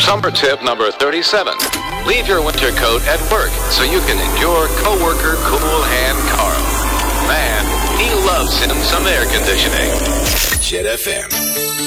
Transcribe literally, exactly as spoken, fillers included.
Summer tip number thirty-seven. Leave your winter coat at work so you can endure coworker cool hand Carl. Man, he loves him some air conditioning. Jet F M.